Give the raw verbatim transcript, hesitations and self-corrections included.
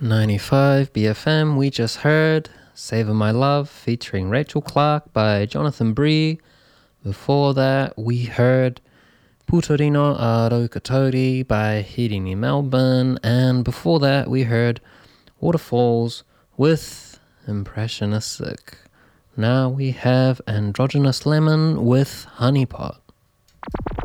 ninety-five B F M, we just heard Savor My Love featuring Rachel Clark by Jonathan Bree. Before that, we heard Putorino a Raukatori by Hirini Melbourne. And before that, we heard Waterfalls with Impressionistic. Now we have Androgynous Lemon with Honeypot.